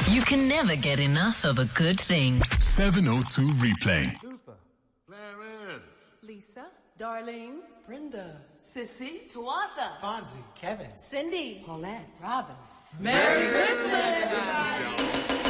You can never get enough of a good thing. 702 Replay. Cooper, Clarence, Lisa, Darlene, Brenda, Sissy, Tawatha, Fonzie, Kevin, Cindy, Paulette, Robin. Merry Christmas!